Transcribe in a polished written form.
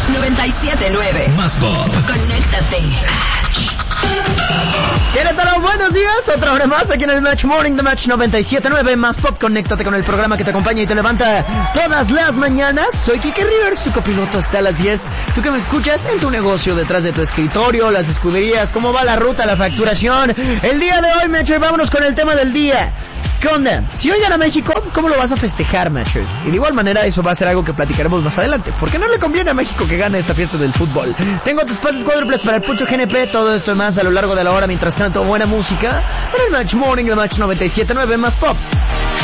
97.9. Más pop. Conéctate. Querétaro, buenos días, otra hora más aquí en el Match Morning de Match 97.9, Más Pop. Conéctate con el programa que te acompaña y te levanta todas las mañanas. Soy Kike Rivers, tu copiloto hasta las 10. Tú que me escuchas en tu negocio, detrás de tu escritorio, las escuderías, cómo va la ruta, la facturación. El día de hoy, Match, vámonos con el tema del día. ¿Qué onda? Si hoy gana México, ¿cómo lo vas a festejar, Match? Y de igual manera eso va a ser algo que platicaremos más adelante, porque no le conviene a México que gane esta fiesta del fútbol. Tengo tus pases cuádruples para el Pucho GNP, todo esto y más a lo largo de la hora. Mientras tanto, buena música para el Match Morning de Match 97.9 Más Pop.